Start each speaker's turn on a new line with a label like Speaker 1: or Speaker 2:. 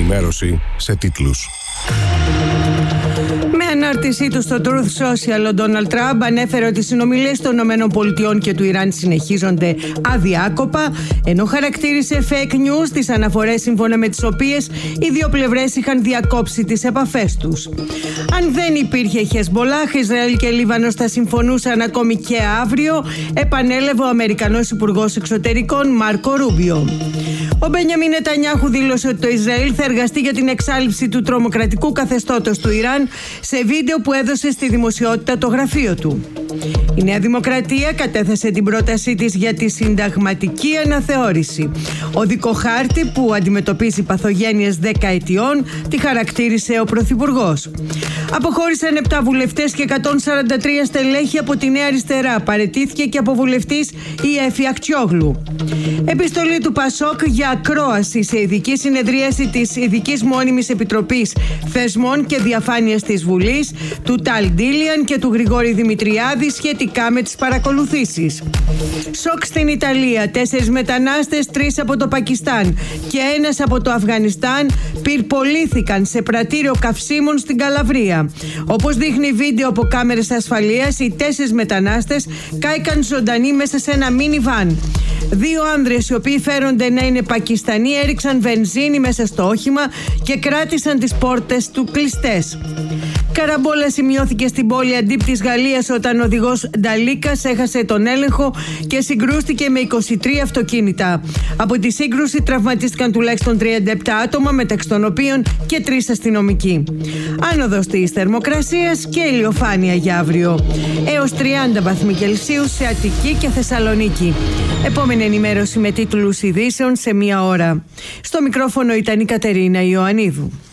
Speaker 1: ενημέρωση σε τίτλους.
Speaker 2: Με ανάρτησή του στο Truth Social, ο Ντόναλντ Τραμπ ανέφερε ότι οι συνομιλίες των ΗΠΑ και του Ιράν συνεχίζονται αδιάκοπα, ενώ χαρακτήρισε fake news τις αναφορές σύμφωνα με τις οποίες οι δύο πλευρές είχαν διακόψει τις επαφές τους. Αν δεν υπήρχε Χεσμολάχ, Ισραήλ και Λίβανος θα συμφωνούσαν ακόμη και αύριο, επανέλαβε ο Αμερικανός Υπουργός Εξωτερικών Μάρκο Ρούμπιο. Ο Μπενιαμίν Νετανιάχου δήλωσε ότι το Ισραήλ θα εργαστεί για την εξάλειψη του τρομοκρατικού καθεστώτος του Ιράν σε βίντεο που έδωσε στη δημοσιότητα το γραφείο του. Η Νέα Δημοκρατία κατέθεσε την πρότασή της για τη συνταγματική αναθεώρηση. Οδικό χάρτη που αντιμετωπίζει παθογένειες δεκαετιών, τη χαρακτήρισε ο Πρωθυπουργός. Αποχώρησαν 7 βουλευτές και 143 στελέχη από τη Νέα Αριστερά. Παραιτήθηκε και από βουλευτής η Έφη Ακτιόγλου. Επιστολή του Πασόκ για ακρόαση σε ειδική συνεδρίαση της Ειδικής Μόνιμης Επιτροπής Θεσμών και Διαφάνειας της Βουλής, του Ταλ Ντίλιαν και του Γρηγόρη Δημητριάδη σχετικά με τις παρακολουθήσεις. Σοκ στην Ιταλία. 4 μετανάστες, 3 από το Πακιστάν και 1 από το Αφγανιστάν πυρπολήθηκαν σε πρατήριο καυσίμων στην Καλαβρία. Όπως δείχνει βίντεο από κάμερες ασφαλείας, οι 4 μετανάστες κάηκαν ζωντανοί μέσα σε ένα μίνι-βαν. 2 άνδρες, οι οποίοι φέρονται να είναι Πακιστανοί, έριξαν βενζίνη μέσα στο όχημα και κράτησαν τις πόρτες του κλειστές. Καραμπόλα σημειώθηκε στην πόλη Αντίπ της Γαλλίας όταν ο οδηγός Νταλίκας έχασε τον έλεγχο και συγκρούστηκε με 23 αυτοκίνητα. Από τη σύγκρουση τραυματίστηκαν τουλάχιστον 37 άτομα, μεταξύ των οποίων και 3 αστυνομικοί. Άνοδος της θερμοκρασίας και ηλιοφάνεια για αύριο. Έως 30 βαθμοί Κελσίου σε Αττική και Θεσσαλονίκη. Επόμενη ενημέρωση με τίτλους ειδήσεων σε 1 ώρα. Στο μικρόφωνο ήταν η Κατερίνα Ιωαννίδου.